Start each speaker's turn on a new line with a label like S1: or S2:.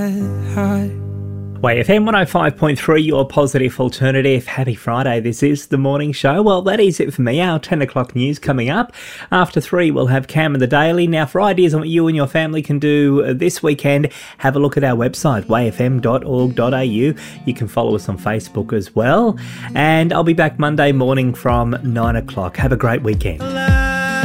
S1: FM 105.3, your positive alternative. Happy Friday. This is the morning show. Well, that is it for me. Our 10 o'clock news coming up. After 3, we'll have Cam and the Daily. Now, for ideas on what you and your family can do this weekend, have a look at our website, wayfm.org.au. You can follow us on Facebook as well. And I'll be back Monday morning from 9 o'clock. Have a great weekend.